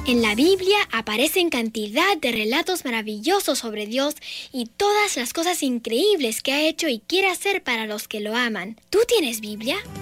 En la Biblia aparecen cantidad de relatos maravillosos sobre Dios y todas las cosas increíbles que ha hecho y quiere hacer para los que lo aman. ¿Tú tienes Biblia?